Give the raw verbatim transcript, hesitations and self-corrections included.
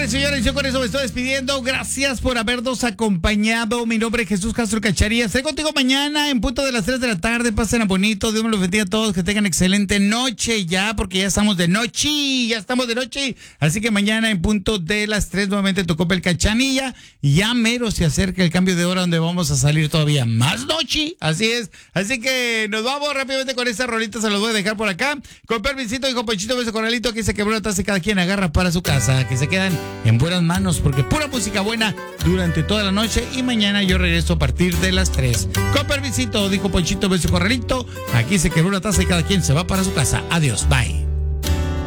Señores, señores, yo con eso me estoy despidiendo. Gracias por habernos acompañado. Mi nombre es Jesús Castro Cacharía. Estaré contigo mañana en punto de las tres de la tarde. Pasen a bonito. Dios me los bendiga a todos. Que tengan excelente noche ya, porque ya estamos de noche. Ya estamos de noche. Así que mañana en punto de las tres nuevamente tocó el Cachanilla. Ya mero se acerca el cambio de hora donde vamos a salir todavía más noche. Así es. Así que nos vamos rápidamente con esta rolita. Se los voy a dejar por acá. Con permisito, hijo Ponchito, beso coralito. Aquí se quebró la taza y cada quien agarra para su casa. Que se quedan en buenas manos porque pura música buena durante toda la noche y mañana yo regreso a partir de las tres. Con permisito, dijo Ponchito, beso corralito. Aquí se quebró la taza y cada quien se va para su casa. Adiós, bye.